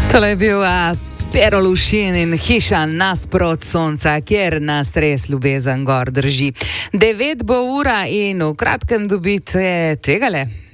Tole je bil Pero Lušin in Hiša nasprot sonca, kjer nas res ljubezen gor drži. 9 bo ura in v kratkem dobite tegale.